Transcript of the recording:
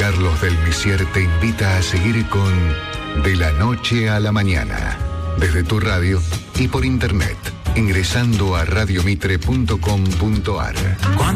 Carlos del Misier te invita a seguir con De la Noche a la Mañana, desde tu radio y por internet, ingresando a radiomitre.com.ar.